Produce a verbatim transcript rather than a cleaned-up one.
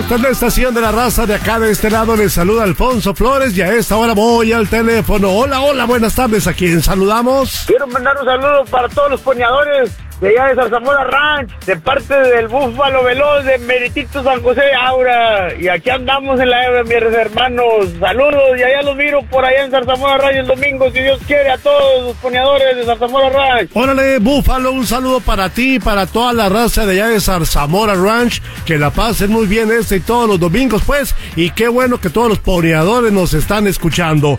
Esta es la estación de la raza. De acá de este lado les saluda Alfonso Flores y a esta hora voy al teléfono. Hola, hola, buenas tardes. ¿A quién saludamos? Quiero mandar un saludo para todos los poneadores de allá de Zarzamora Ranch, de parte del Búfalo Veloz de Meritito San José de Aura. Y aquí andamos en la Ebra, mis hermanos. Saludos, y allá los miro por allá en Zarzamora Ranch el domingo, si Dios quiere, a todos los poneadores de Zarzamora Ranch. Órale, Búfalo, un saludo para ti y para toda la raza de allá de Zarzamora Ranch. Que la pasen muy bien este y todos los domingos, pues. Y qué bueno que todos los poneadores nos están escuchando.